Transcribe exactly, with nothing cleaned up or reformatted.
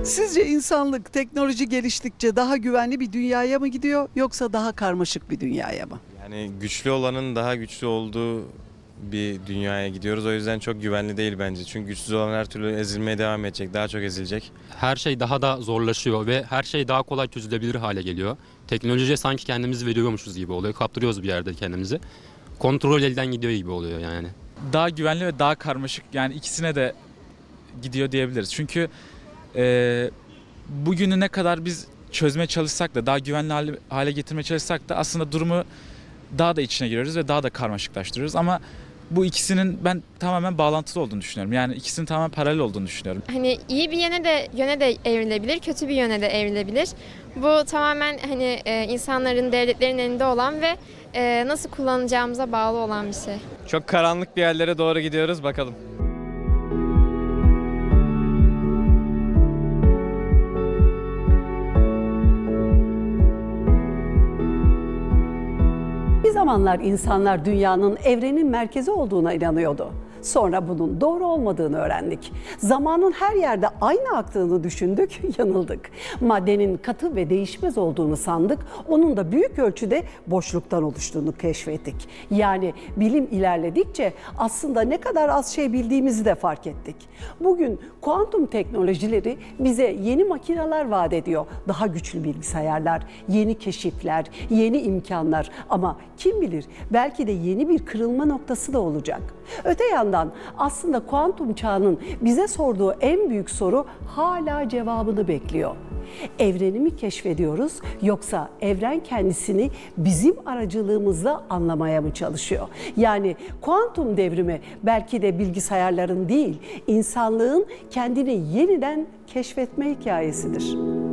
Sizce insanlık teknoloji geliştikçe daha güvenli bir dünyaya mı gidiyor yoksa daha karmaşık bir dünyaya mı? Yani güçlü olanın daha güçlü olduğu bir dünyaya gidiyoruz. O yüzden çok güvenli değil bence. Çünkü güçsüz olan her türlü ezilmeye devam edecek. Daha çok ezilecek. Her şey daha da zorlaşıyor ve her şey daha kolay çözülebilir hale geliyor. Teknolojiye sanki kendimizi veriyormuşuz gibi oluyor. Kaptırıyoruz bir yerde kendimizi. Kontrol elden gidiyor gibi oluyor yani. Daha güvenli ve daha karmaşık, yani ikisine de gidiyor diyebiliriz. Çünkü e, bugünü ne kadar biz çözmeye çalışsak da, daha güvenli hale, hale getirmeye çalışsak da aslında durumu daha da içine giriyoruz ve daha da karmaşıklaştırıyoruz. Ama bu ikisinin ben tamamen bağlantılı olduğunu düşünüyorum. Yani ikisinin tamamen paralel olduğunu düşünüyorum. Hani iyi bir yöne de yöne de evrilebilir, kötü bir yöne de evrilebilir. Bu tamamen hani e, insanların, devletlerin elinde olan ve e, nasıl kullanacağımıza bağlı olan bir şey. Çok karanlık bir yerlere doğru gidiyoruz, bakalım. Bir zamanlar insanlar dünyanın evrenin merkezi olduğuna inanıyordu. Sonra bunun doğru olmadığını öğrendik. Zamanın her yerde aynı aktığını düşündük, yanıldık. Maddenin katı ve değişmez olduğunu sandık, onun da büyük ölçüde boşluktan oluştuğunu keşfettik. Yani bilim ilerledikçe aslında ne kadar az şey bildiğimizi de fark ettik. Bugün kuantum teknolojileri bize yeni makineler vaat ediyor. Daha güçlü bilgisayarlar, yeni keşifler, yeni imkanlar, ama kim bilir belki de yeni bir kırılma noktası da olacak. Öte yandan aslında kuantum çağının bize sorduğu en büyük soru hala cevabını bekliyor. Evreni mi keşfediyoruz yoksa evren kendisini bizim aracılığımızla anlamaya mı çalışıyor? Yani kuantum devrimi belki de bilgisayarların değil, insanlığın kendini yeniden keşfetme hikayesidir.